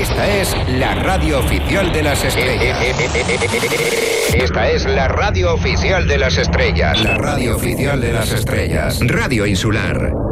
Esta es la radio oficial de las estrellas. Esta es la radio oficial de las estrellas. La radio oficial de las estrellas. Radio Insular.